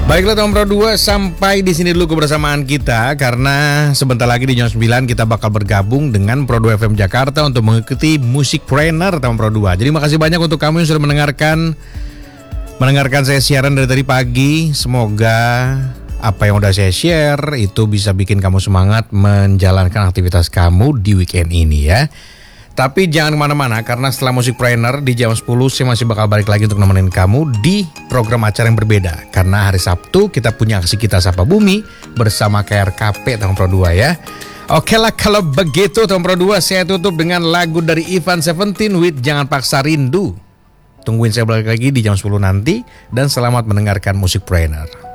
Baiklah teman Pro 2, sampai di sini dulu kebersamaan kita karena sebentar lagi di jam 9 kita bakal bergabung dengan Pro 2 FM Jakarta untuk mengikuti Music Trainer teman Pro 2. Jadi makasih banyak untuk kamu yang sudah mendengarkan saya siaran dari tadi pagi. Semoga apa yang udah saya share itu bisa bikin kamu semangat menjalankan aktivitas kamu di weekend ini ya. Tapi jangan kemana-mana karena setelah Music Trainer di jam 10 saya masih bakal balik lagi untuk nemenin kamu di program acara yang berbeda. Karena hari Sabtu kita punya aksi Kita Sapa Bumi bersama KRKP Tahun Pro 2 ya. Oke lah kalau begitu Tahun Pro 2 saya tutup dengan lagu dari Ivan Seventeen with Jangan Paksa Rindu. Tungguin saya balik lagi di jam 10 nanti dan selamat mendengarkan Music Trainer.